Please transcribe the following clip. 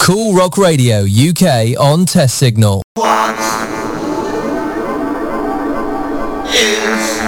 Cool Rock Radio UK on Test Signal. What is